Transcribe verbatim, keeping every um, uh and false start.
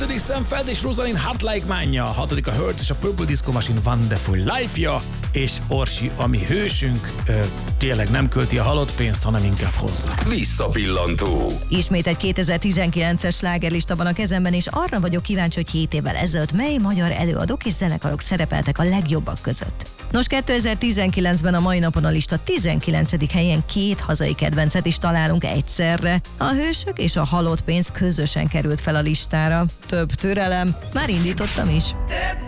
ötödik Sam és Rosalind Hot Like Mine-ja, a hatodik a Hurt és a Purple Disco Machine Wonderful Life-ja, és Orsi, ami hősünk, ö, tényleg nem költi a halott pénzt, hanem inkább hozza. Visszapillantó. Ismét egy kétezer-tizenkilences slágerlista van a kezemben, és arra vagyok kíváncsi, hogy hét évvel ezelőtt mely magyar előadók és zenekarok szerepeltek a legjobbak között. Nos, kétezer-tizenkilencben a mai napon a lista tizenkilencedik helyen két hazai kedvencet is találunk egyszerre. A hősök és a halott pénz közösen került fel a listára. Több türelem, már indítottam is.